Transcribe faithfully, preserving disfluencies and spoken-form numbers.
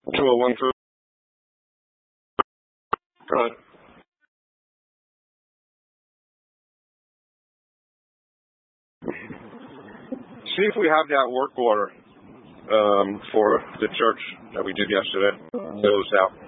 two oh one food. Go ahead. See if we have that work order um, for the church that we did yesterday. Closed out.